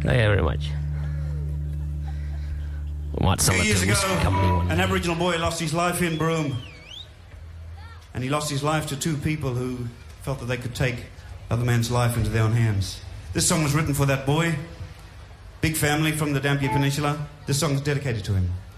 Thank you very much. We might sell 2 it years to ago, a whiskey company one an day. Aboriginal boy lost his life in Broome. And he lost his life to two people who felt that they could take other man's life into their own hands. This song was written for that boy. Big family from the Dampier Peninsula. This song is dedicated to him.